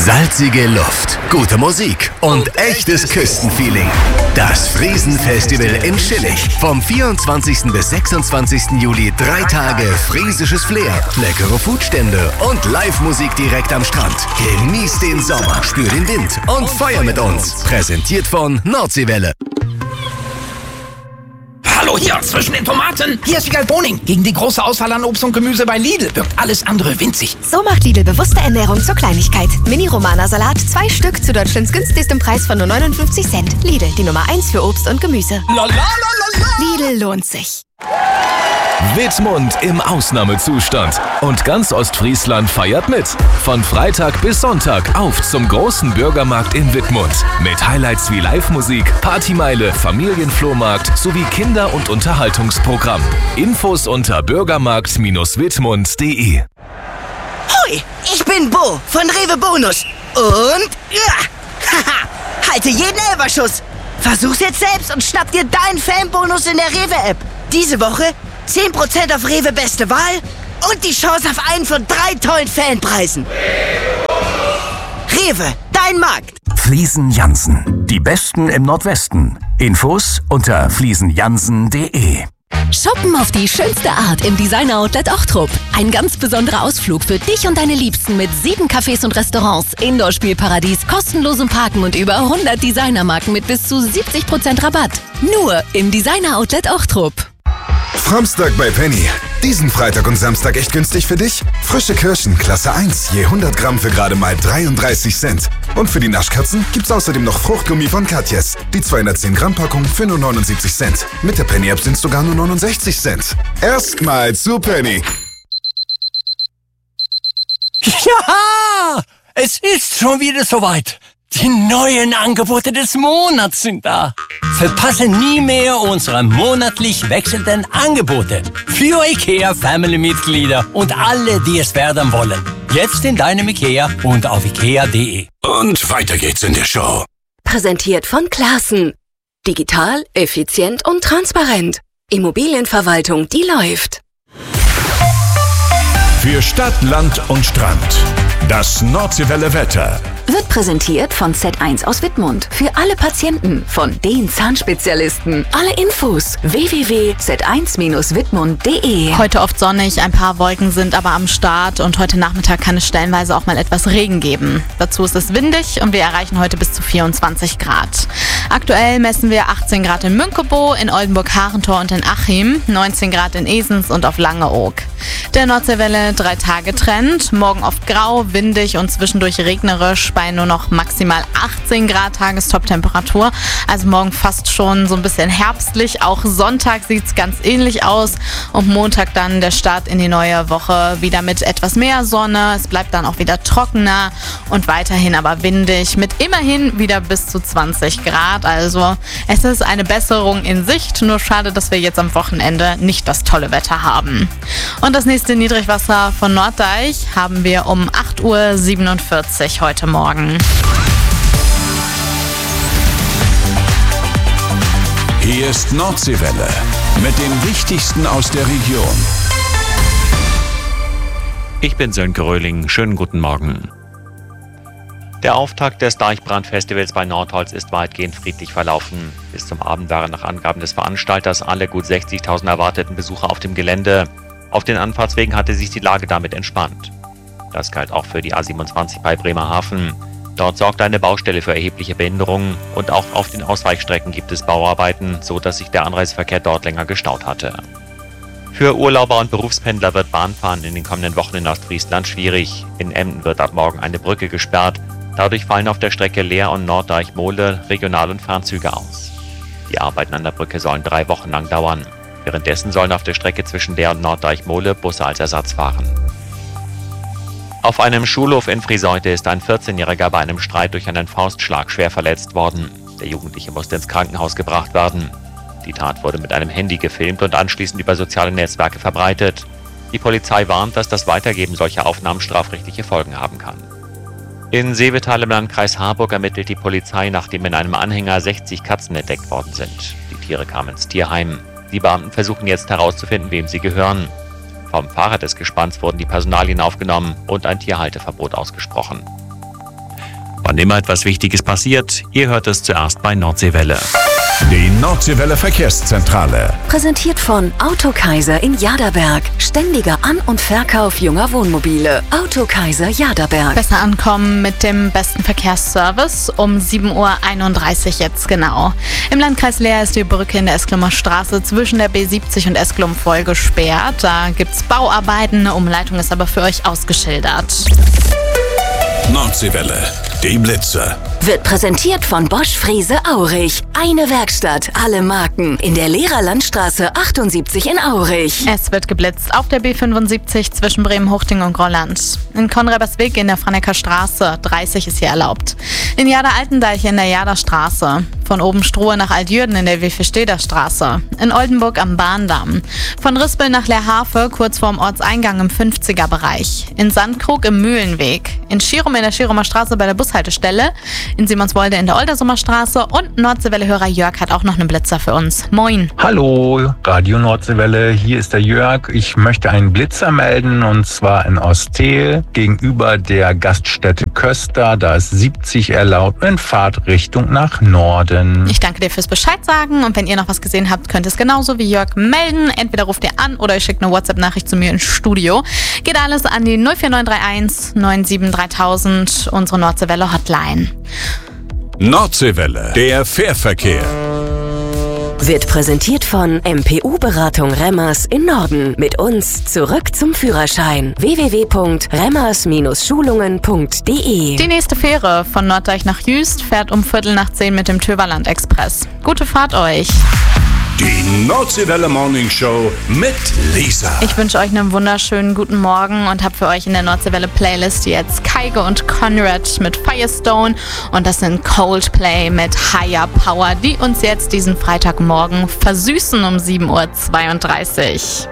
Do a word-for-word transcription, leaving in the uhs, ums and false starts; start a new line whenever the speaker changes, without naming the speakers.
Salzige Luft, gute Musik und echtes Küstenfeeling. Das Friesen-Festival in Schillig. Vom vierundzwanzigsten bis sechsundzwanzigsten Juli drei Tage friesisches Flair, leckere Foodstände und Live-Musik direkt am Strand. Genieß den Sommer, spür den Wind und feier mit uns. Präsentiert von Nordseewelle.
Hallo hier zwischen den Tomaten. Hier ist Wiegald Boning. Gegen die große Auswahl an Obst und Gemüse bei Lidl wirkt alles andere winzig.
So macht Lidl bewusste Ernährung zur Kleinigkeit. Mini-Romana-Salat, zwei Stück zu Deutschlands günstigstem Preis von nur neunundfünfzig Cent. Lidl, die Nummer eins für Obst und Gemüse.
La, la, la, la, la.
Lidl lohnt sich.
Wittmund im Ausnahmezustand. Und ganz Ostfriesland feiert mit. Von Freitag bis Sonntag auf zum großen Bürgermarkt in Wittmund. Mit Highlights wie Live-Musik, Partymeile, Familienflohmarkt sowie Kinder- und Unterhaltungsprogramm. Infos unter bürgermarkt Bindestrich wittmund punkt de.
Hoi, ich bin Bo von Rewe Bonus. Und ja, haha, halte jeden Elferschuss. Versuch's jetzt selbst und schnapp dir deinen Fanbonus in der Rewe-App. Diese Woche zehn Prozent auf Rewe Beste Wahl und die Chance auf einen von drei tollen Fanpreisen. Rewe, dein Markt.
Fliesen Jansen, die Besten im Nordwesten. Infos unter fliesen jansen punkt de.
Shoppen auf die schönste Art im Designer-Outlet Ochtrup. Ein ganz besonderer Ausflug für dich und deine Liebsten mit sieben Cafés und Restaurants, Indoor-Spielparadies, kostenlosem Parken und über hundert Designermarken mit bis zu siebzig Prozent Rabatt. Nur im Designer-Outlet Ochtrup.
Samstag bei Penny. Diesen Freitag und Samstag echt günstig für dich? Frische Kirschen, Klasse eins, je hundert Gramm für gerade mal dreiunddreißig Cent. Und für die Naschkatzen gibt's außerdem noch Fruchtgummi von Katjes. Die zweihundertzehn Gramm Packung für nur neunundsiebzig Cent. Mit der Penny-App sind's sogar nur neunundsechzig Cent. Erstmal zu Penny.
Ja, es ist schon wieder soweit. Die neuen Angebote des Monats sind da. Verpasse nie mehr unsere monatlich wechselnden Angebote für IKEA-Family-Mitglieder und alle, die es werden wollen. Jetzt in deinem IKEA und auf ikea punkt de.
Und weiter geht's in der Show.
Präsentiert von Classen. Digital, effizient und transparent. Immobilienverwaltung, die läuft.
Für Stadt, Land und Strand. Das Nordseewelle Wetter.
Wird präsentiert von Z eins aus Wittmund. Für alle Patienten von den Zahnspezialisten. Alle Infos w w w punkt z eins bindestrich wittmund punkt de.
Heute oft sonnig, ein paar Wolken sind aber am Start und heute Nachmittag kann es stellenweise auch mal etwas Regen geben. Dazu ist es windig und wir erreichen heute bis zu vierundzwanzig Grad. Aktuell messen wir achtzehn Grad in Münkebo, in Oldenburg-Harentor und in Achim, neunzehn Grad in Esens und auf Langeoog. Der Nordseewelle drei Tage Trend, morgen oft grau, windig und zwischendurch regnerisch bei nur noch maximal achtzehn Grad Tagestop-Temperatur. Also morgen fast schon so ein bisschen herbstlich. Auch Sonntag sieht es ganz ähnlich aus und Montag dann der Start in die neue Woche wieder mit etwas mehr Sonne. Es bleibt dann auch wieder trockener und weiterhin aber windig mit immerhin wieder bis zu zwanzig Grad. Also es ist eine Besserung in Sicht, nur schade, dass wir jetzt am Wochenende nicht das tolle Wetter haben. Und das nächste Niedrigwasser von Norddeich haben wir um acht Uhr siebenundvierzig heute Morgen.
Hier ist Nordseewelle mit dem Wichtigsten aus der Region.
Ich bin Sönke Röhling. Schönen guten Morgen. Der Auftakt des Deichbrandfestivals bei Nordholz ist weitgehend friedlich verlaufen. Bis zum Abend waren nach Angaben des Veranstalters alle gut sechzigtausend erwarteten Besucher auf dem Gelände. Auf den Anfahrtswegen hatte sich die Lage damit entspannt. Das galt auch für die A siebenundzwanzig bei Bremerhaven. Dort sorgte eine Baustelle für erhebliche Behinderungen und auch auf den Ausweichstrecken gibt es Bauarbeiten, so dass sich der Anreiseverkehr dort länger gestaut hatte. Für Urlauber und Berufspendler wird Bahnfahren in den kommenden Wochen in Ostfriesland schwierig. In Emden wird ab morgen eine Brücke gesperrt. Dadurch fallen auf der Strecke Leer und Norddeich-Mohle Regional- und Fernzüge aus. Die Arbeiten an der Brücke sollen drei Wochen lang dauern. Währenddessen sollen auf der Strecke zwischen Leer und Norddeich-Mohle Busse als Ersatz fahren. Auf einem Schulhof in Friseute ist ein vierzehnjähriger bei einem Streit durch einen Faustschlag schwer verletzt worden. Der Jugendliche musste ins Krankenhaus gebracht werden. Die Tat wurde mit einem Handy gefilmt und anschließend über soziale Netzwerke verbreitet. Die Polizei warnt, dass das Weitergeben solcher Aufnahmen strafrechtliche Folgen haben kann. In Seevetal im Landkreis Harburg ermittelt die Polizei, nachdem in einem Anhänger sechzig Katzen entdeckt worden sind. Die Tiere kamen ins Tierheim. Die Beamten versuchen jetzt herauszufinden, wem sie gehören. Vom Fahrer des Gespanns wurden die Personalien aufgenommen und ein Tierhalteverbot ausgesprochen. Wann immer etwas Wichtiges passiert, ihr hört es zuerst bei Nordseewelle.
Die Nordseewelle Verkehrszentrale.
Präsentiert von Autokaiser in Jaderberg. Ständiger An- und Verkauf junger Wohnmobile. Autokaiser Jaderberg.
Besser ankommen mit dem besten Verkehrsservice um sieben Uhr einunddreißig jetzt genau. Im Landkreis Leer ist die Brücke in der Esklumer Straße zwischen der B siebzig und Esklum voll gesperrt. Da gibt's Bauarbeiten, eine Umleitung ist aber für euch ausgeschildert.
Nordseewelle. Die Blitze.
Wird präsentiert von Bosch Frese Aurich. Eine Werkstatt, alle Marken. In der Lehrerlandstraße achtundsiebzig in Aurich.
Es wird geblitzt auf der B fünfundsiebzig zwischen Bremen-Huchting und Grolland. In Konrabersweg in der Franeker Straße, dreißig ist hier erlaubt. In Jader-Altendeich in der Jaderstraße. Von Obenstruhe nach Altjürden in der Wilfesteder Straße. In Oldenburg am Bahndamm. Von Rispel nach Leerhafe kurz vorm Ortseingang im fünfziger Bereich. In Sandkrug im Mühlenweg. In Schirum in der Schirumer Straße bei der Bushaltestelle. In Simonswolde in der Oldersumer Straße. Und Nordseewelle-Hörer Jörg hat auch noch einen Blitzer für uns. Moin.
Hallo, Radio Nordseewelle, hier ist der Jörg. Ich möchte einen Blitzer melden und zwar in Ostel gegenüber der Gaststätte Köster. Da ist siebzig erlaubt in Fahrtrichtung nach Norden.
Ich danke dir fürs Bescheid sagen und wenn ihr noch was gesehen habt, könnt ihr es genauso wie Jörg melden. Entweder ruft ihr an oder ihr schickt eine WhatsApp-Nachricht zu mir ins Studio. Geht alles an die null vier neun drei eins neun sieben dreitausend, unsere Nordseewelle Hotline.
Nordseewelle. Der Fährverkehr.
Wird präsentiert von M P U-Beratung Remmers in Norden. Mit uns zurück zum Führerschein. w w w punkt remmers Schulungen punkt d e.
Die nächste Fähre von Norddeich nach Jüst fährt um Viertel nach zehn mit dem Töverland Express. Gute Fahrt euch.
Die Nordseewelle Morning Show mit Lisa.
Ich wünsche euch einen wunderschönen guten Morgen und habe für euch in der Nordseewelle Playlist jetzt Kaige und Conrad mit Firestone und das sind Coldplay mit Higher Power, die uns jetzt diesen Freitagmorgen versüßen um sieben Uhr zweiunddreißig.